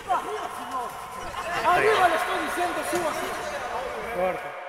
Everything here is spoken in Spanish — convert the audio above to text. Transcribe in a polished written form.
Arriba le estoy diciendo, sí o sí. Corta.